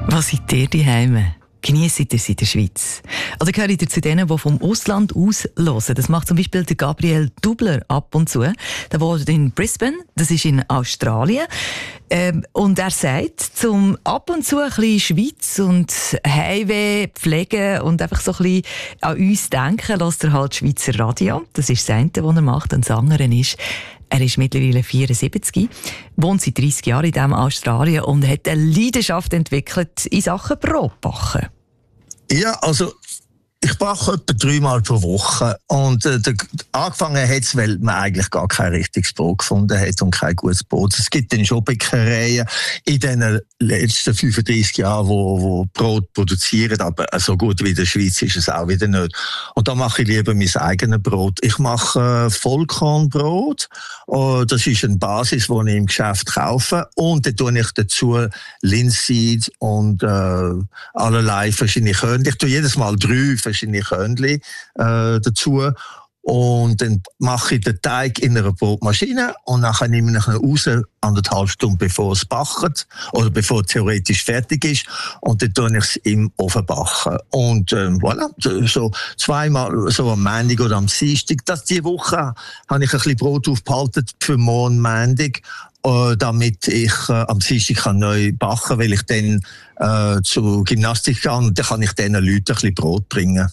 Was seid ihr daheim? Genießt ihr es in der Schweiz? Oder gehört ihr zu denen, die vom Ausland aus hören? Das macht zum Beispiel der Gabriel Dubler ab und zu. Der wohnt in Brisbane, das ist in Australien. Und er sagt, zum ab und zu ein bisschen Schweiz und Heimweh pflegen und einfach so ein bisschen an uns denken, lässt er halt Schweizer Radio. Das ist das eine, was er macht. Und das andere ist, er ist mittlerweile 74, wohnt seit 30 Jahren in diesem Australien und hat eine Leidenschaft entwickelt in Sachen Brotbacken. Ja, also ich backe etwa 3-mal pro Woche und angefangen hat es, weil man eigentlich gar kein richtiges Brot gefunden hat und kein gutes Brot. Es gibt dann schon Bäckereien in den letzten 35 Jahren, wo Brot produzieren, aber so gut wie in der Schweiz ist es auch wieder nicht. Und da mache ich lieber mein eigenes Brot. Ich mache Vollkornbrot. Das ist eine Basis, die ich im Geschäft kaufe. Und dann tue ich dazu Linseed und allerlei verschiedene Körner. Ich tue jedes Mal 3 verschiedene Körnchen dazu. Und dann mache ich den Teig in einer Brotmaschine und dann nehme ich ihn raus, 1,5 Stunden bevor es backt oder bevor es theoretisch fertig ist. Und dann tue ich es im Ofen backen. Und voilà, so 2-mal, so am Montag oder am Dienstag. Diese Woche habe ich ein bisschen Brot aufgehalten für morgen Montag, damit ich am Dienstag neu backen kann, weil ich dann zur Gymnastik gehe und dann kann ich diesen Leuten ein bisschen Brot bringen.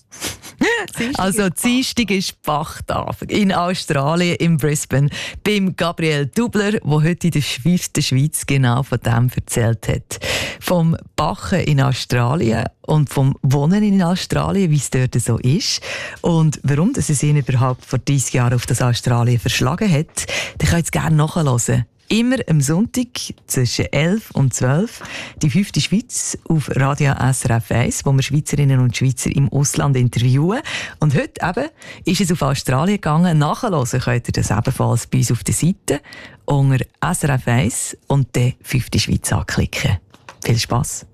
Also Dienstag ist Bachtag in Australien, in Brisbane, beim Gabriel Dubler, der heute in der Schweiz genau von dem erzählt hat. Vom Bachen in Australien und vom Wohnen in Australien, wie es dort so ist und warum dass es ihn überhaupt vor 30 Jahren auf das Australien verschlagen hat, dann könnt ihr gerne nachhören. Immer am Sonntag zwischen 11 und 12 die 5. Schweiz auf Radio SRF 1, wo wir Schweizerinnen und Schweizer im Ausland interviewen. Und heute eben ist es auf Australien gegangen. Nachhören könnt ihr das ebenfalls bei uns auf der Seite unter SRF 1 und dann 5. Schweiz anklicken. Viel Spass!